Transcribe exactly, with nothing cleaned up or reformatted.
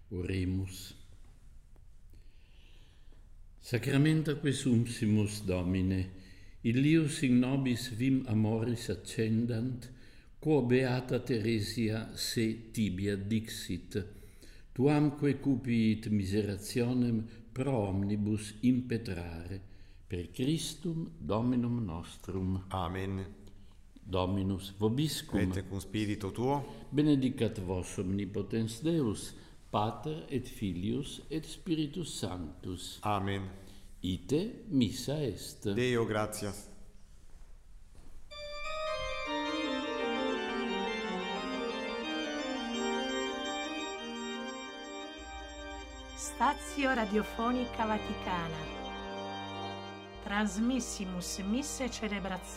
Oremus. Sacramenta quesumpsimus Domine, illius in nobis vim amoris accendant, quo beata Theresia se tibia dixit, tuamque cupiit miserationem pro omnibus impetrare, per Christum Dominum nostrum. Amen. Dominus vobiscum. Et cum spiritu tuo. Benedicat vos omnipotens Deus, Pater et Filius et Spiritus Sanctus. Amen. Ite missa est. Deo gratias. Stazio Radiofonica Vaticana. Transmissimus Misse Celebrazione